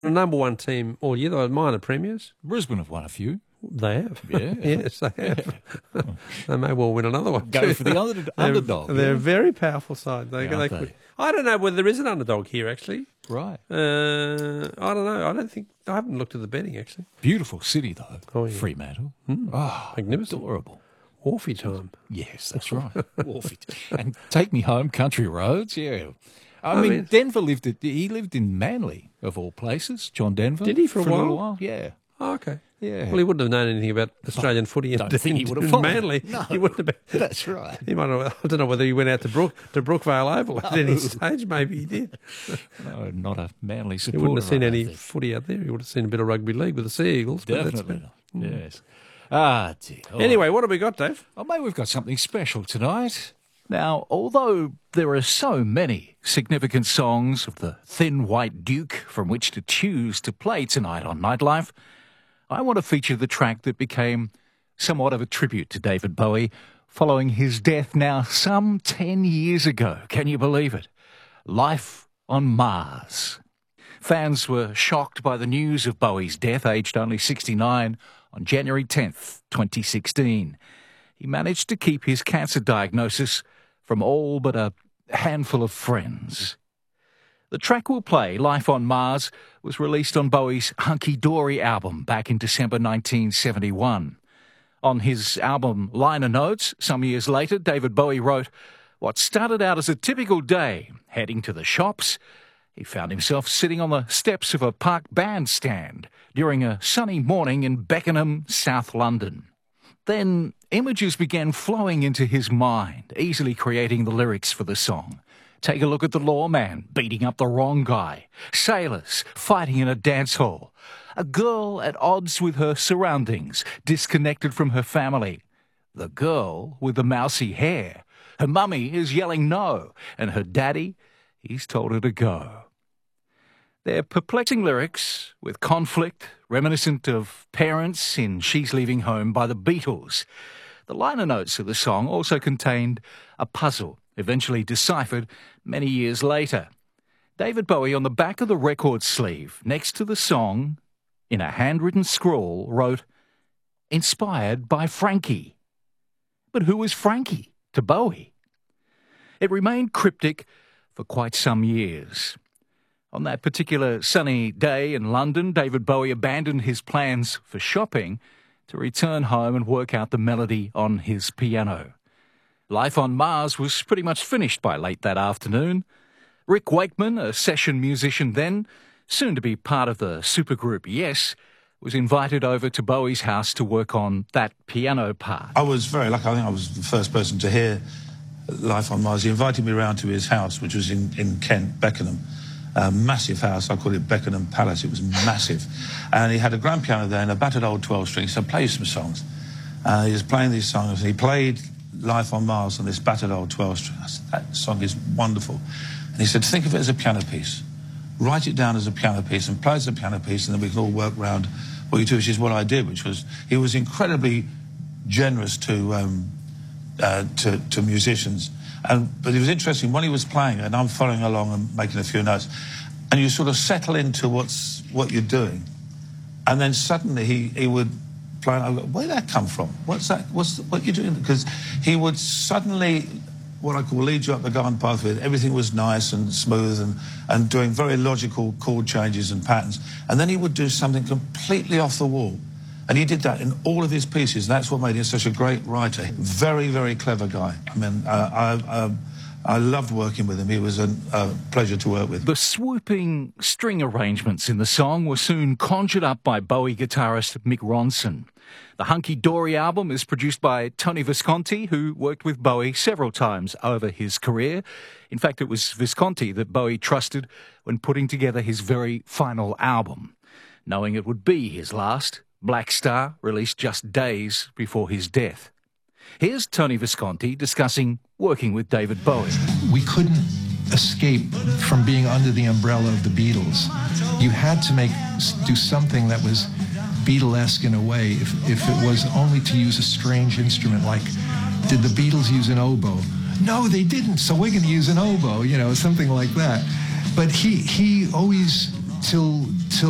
The number one team all year, the minor premiers. Brisbane have won a few. They have. Yeah. Yes, they have. They may well win another one. Go too. for the underdog. They're a very powerful side. Aren't they? I don't know whether there is an underdog here, actually. Right. I don't know. I haven't looked at the betting, actually. Beautiful city, though. Oh, yeah. Fremantle. Oh, magnificent. Adorable. Wharfie time. Yes, that's right. Wharfie. And Take Me Home, Country Roads, yeah. I mean, Denver he lived in Manly, of all places, John Denver. Did he for a little while? Yeah. Oh, okay. Yeah. Well, he wouldn't have known anything about Australian footy. Don't think he would have in followed. Manly. No. He wouldn't have been. That's right. He might have, I don't know whether he went out to Brookvale Oval at any stage. Maybe he did. No, not a Manly He supporter. wouldn't have seen I any think. footy out there. He would have seen a bit of rugby league with the Sea Eagles. but that's Definitely about- not. Yes. Ah, dear. All Anyway, what have we got, Dave? Oh, mate, we've got something special tonight. Now, although there are so many significant songs of the Thin White Duke from which to choose to play tonight on Nightlife, I want to feature the track that became somewhat of a tribute to David Bowie following his death now some 10 years ago. Can you believe it? Life on Mars. Fans were shocked by the news of Bowie's death, aged only 69, on January 10th, 2016. He managed to keep his cancer diagnosis from all but a handful of friends. The track we'll play, Life on Mars, was released on Bowie's Hunky Dory album back in December 1971. On his album liner notes, some years later, David Bowie wrote, "What started out as a typical day, heading to the shops, he found himself sitting on the steps of a park bandstand during a sunny morning in Beckenham, South London. Then images began flowing into his mind, easily creating the lyrics for the song. Take a look at the lawman beating up the wrong guy, sailors fighting in a dance hall, a girl at odds with her surroundings, disconnected from her family, the girl with the mousy hair. Her mummy is yelling no, and her daddy, he's told her to go." They're perplexing lyrics with conflict, reminiscent of Parents in She's Leaving Home by the Beatles. The liner notes of the song also contained a puzzle, eventually deciphered many years later. David Bowie, on the back of the record sleeve, next to the song, in a handwritten scrawl, wrote, "Inspired by Frankie." But who was Frankie to Bowie? It remained cryptic for quite some years. On that particular sunny day in London, David Bowie abandoned his plans for shopping to return home and work out the melody on his piano. Life on Mars was pretty much finished by late that afternoon. Rick Wakeman, a session musician then, soon to be part of the supergroup Yes, was invited over to Bowie's house to work on that piano part. I was very lucky. I think I was the first person to hear Life on Mars. He invited me round to his house, which was in Kent, Beckenham. A massive house. I called it Beckenham Palace. It was massive. And he had a grand piano there and a battered old 12-string. So play some songs. He was playing these songs. He played Life on Mars on this battered old 12-string. I said, that song is wonderful. And he said, think of it as a piano piece. Write it down as a piano piece and play as a piano piece, and then we can all work round what you do, which is what I did, which was, he was incredibly generous to musicians. But it was interesting, when he was playing, and I'm following along and making a few notes, and you sort of settle into what you're doing, and then suddenly he would play, and I go, where'd that come from? What's that? What you doing? Because he would suddenly, what I call, lead you up the garden path with, everything was nice and smooth and doing very logical chord changes and patterns, and then he would do something completely off the wall. And he did that in all of his pieces. That's what made him such a great writer. Very, very clever guy. I mean, I loved working with him. He was a pleasure to work with. The swooping string arrangements in the song were soon conjured up by Bowie guitarist Mick Ronson. The Hunky Dory album is produced by Tony Visconti, who worked with Bowie several times over his career. In fact, it was Visconti that Bowie trusted when putting together his very final album. Knowing it would be his last, Black Star released just days before his death. Here's Tony Visconti discussing working with David Bowie. We couldn't escape from being under the umbrella of the Beatles. You had to do something that was Beatlesque in a way, if it was only to use a strange instrument, like, did the Beatles use an oboe? No, they didn't, so we're going to use an oboe, something like that. But he always, till